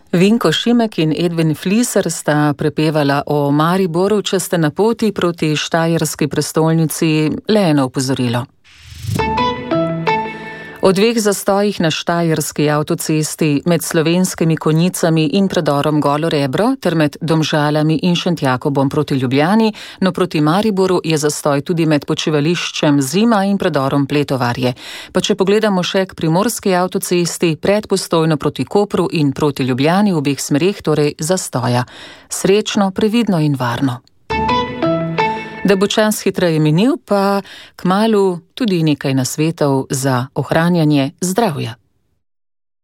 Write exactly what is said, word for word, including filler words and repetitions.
Vinko Šimek in Edvin Fliser sta prepevala o Mariboru, če ste na poti proti štajerski prestolnici, le eno opozorilo. O dveh zastojih na štajerski avtocesti med Slovenskimi Konjicami in predorom Golo Rebro ter med Domžalami in Šentjakobom proti Ljubljani, no proti Mariboru je zastoj tudi med počivališčem Zima in predorom Pletovarje. Pa če pogledamo še k primorski avtocesti, pred Postojno proti Kopru in proti Ljubljani v obeh smereh, torej zastoja. Srečno, previdno in varno. Da bo čas hitreje minil, pa kmalu tudi nekaj nasvetov za ohranjanje zdravja.